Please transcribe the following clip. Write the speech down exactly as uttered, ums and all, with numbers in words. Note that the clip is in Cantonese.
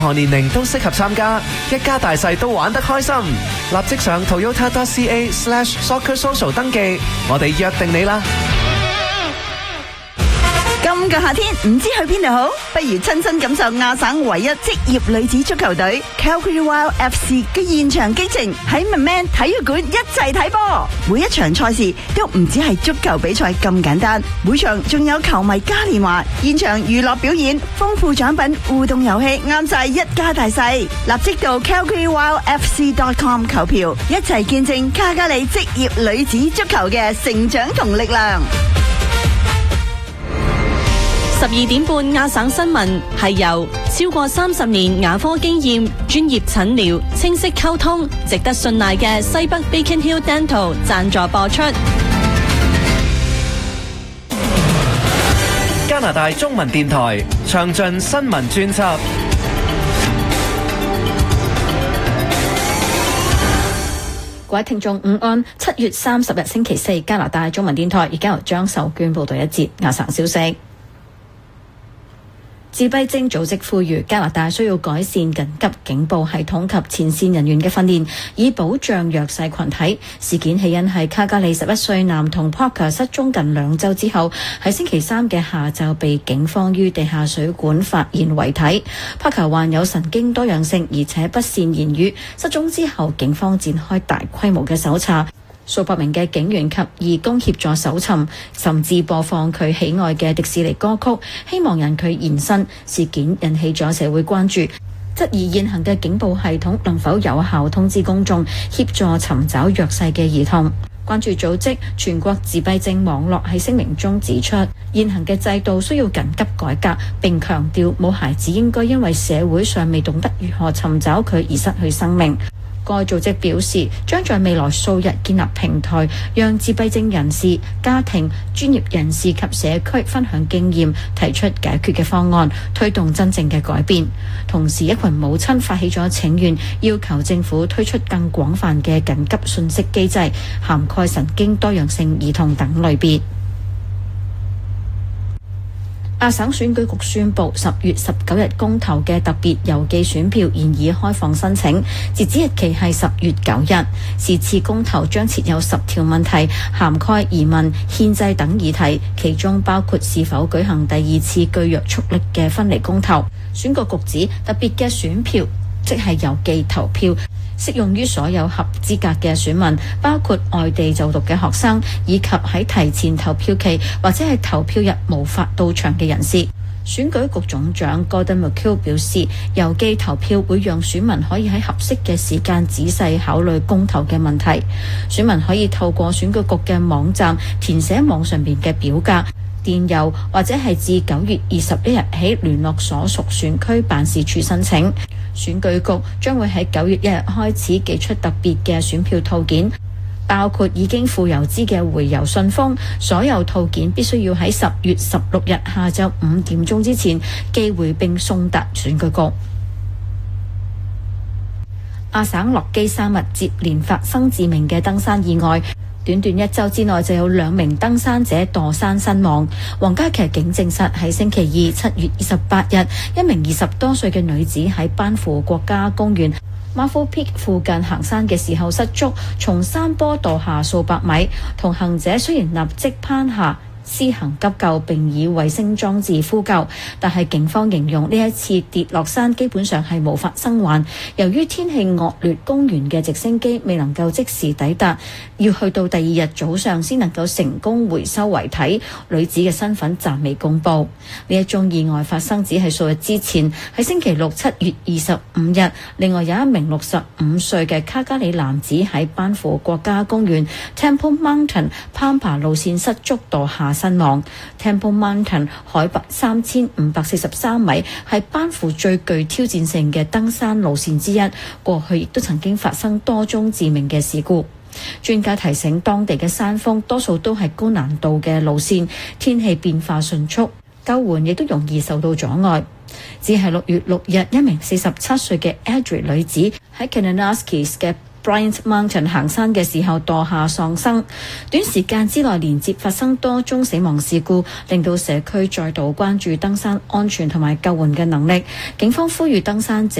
何年齡都適合參加，一家大細都玩得開心。立即上 toyota dot c a slash soccer social 登記，我哋約定你啦！ 今個夏天唔知去邊度好，不如親身感受亞省唯一職業女子足球隊 Calgary Wild F C 嘅現場激情，喺 McMahon 體育館一齊睇波。每一場賽事都唔止係足球比賽咁簡單，每場仲有球迷嘉年華、現場娛樂表演、豐富獎品、互動遊戲，啱晒一家大細。立即到 calgary wild f c dot com 購票，一齊見證卡加里職業女子足球嘅成長同力量。 十二點半亞省新聞係由超過三十年牙科經驗、專業診療、清晰溝通、值得信賴嘅西北 Beacon Hill Dental 贊助播出。 加拿大中文電台詳盡新聞專輯。 各位聽眾午安，七月三十日星期四，加拿大中文電台而家由張秀娟報道一節亞省消息。自閉症組織呼籲加拿大需要改善緊急警報系統及前線人員嘅訓練，以保障弱勢群體。事件起因係卡加里十一歲男童 Parker 失蹤近兩週之後，喺星期三嘅下晝被警方於地下水管發現遺體。Parker 患有神經多樣性，而且不善言語。失蹤之後，警方展開大規模嘅搜查。數百名嘅警員及義工協助搜尋，甚至播放佢喜愛嘅迪士尼歌曲，希望引佢現身。事件引起咗社會關注，質疑現行嘅警報系統能否有效通知公眾，協助尋找弱勢嘅兒童。關注組織全國自閉症網絡喺聲明中指出，現行嘅制度需要緊急改革，並強調冇孩子應該因為社會尚未懂得如何尋找佢而失去生命。該組織表示，將在未來數日建立平台，讓自閉症人士、家庭、專業人士及社區分享經驗，提出解決嘅方案，推動真正嘅改變。同時，一群母親發起咗請願，要求政府推出更廣泛嘅緊急信息機制，涵蓋神經多樣性兒童等類別。亞省選舉局宣布，十月十九日公投嘅特別郵寄選票現已開放申請，截止日期係十月九日。是次公投將設有十條問題，涵蓋移民、憲制等議題，其中包括是否舉行第二次具約束力嘅分離公投。選舉局指，特別嘅選票即係郵寄投票，適用於所有合資格嘅選民，包括外地就讀嘅學生，以及喺提前投票期或者係投票日無法到場嘅人士。選舉局總長 Gordon McHugh 表示，郵寄投票會讓選民可以喺合適嘅時間仔細考慮公投嘅問題。選民可以透過選舉局嘅網站填寫網上邊嘅表格、電郵，或者係自九月二十一日起聯絡所屬選區辦事處申請。選舉局將會喺九月一日開始寄出特別嘅選票套件，包括已經附郵資嘅回郵信封。所有套件必須要喺十月十六日下晝五點鐘之前寄回並送達選舉局。亞省落基山脈接連發生致命嘅登山意外，短短一周之內就有兩名登山者墮山身亡。皇家騎警證實喺星期二七月二十八日，一名二十多歲嘅女子喺班夫國家公園 Marfo Peak 附近行山嘅時候失足，從山坡墮下數百米。同行者雖然立即攀下施行急救並以衛星裝置呼救，但係警方形容呢一次跌落山基本上係無法生還。由於天氣惡劣，公園嘅直升機未能夠即時抵達，要去到第二日早上先能夠成功回收遺體。女子嘅身份暫未公布。呢一宗意外發生只係數日之前，喺星期六七月二十五日，另外有一名六十五歲嘅卡加里男子喺班夫國家公園 Temple Mountain 攀爬路線失足墮下身亡。Temple Mountain 海拔三千五百四十三米，係班夫最具挑戰性嘅登山路線之一。過去亦都曾經發生多宗致命嘅事故。專家提醒，當地嘅山峰多數都係高難度嘅路線，天氣變化迅速，救援亦都容易受到阻礙。只係六月六日，一名四十七歲嘅 Adri 女子喺 Kananaskis 嘅 Bryant Mountain 行山嘅時候墮下喪生，短時間之內連接發生多宗死亡事故，令到社區再度關注登山安全同埋救援嘅能力。警方呼籲登山者